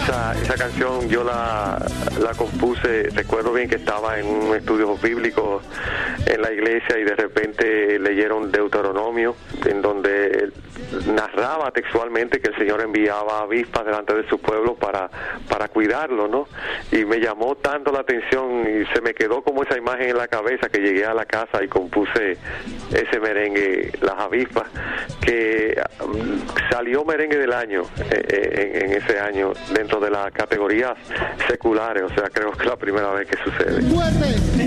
Esa canción yo la compuse, recuerdo bien que estaba en un estudio bíblico en la iglesia y de repente leyeron Deuteronomio, en donde narraba textualmente que el Señor enviaba avispas delante de su pueblo para cuidarlo, ¿no? Y me llamó tanto la atención y se me quedó como esa imagen en la cabeza que llegué a la casa y compuse ese merengue, Las Avispas, que salió merengue del año en ese año dentro de las categorías seculares, o sea, creo que es la primera vez que sucede.